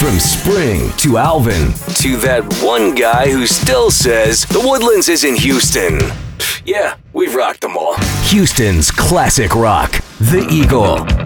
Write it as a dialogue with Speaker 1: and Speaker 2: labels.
Speaker 1: From Spring to Alvin to that one guy who still says the Woodlands is in Houston. Yeah, we've rocked them all. Houston's classic rock, The Eagle.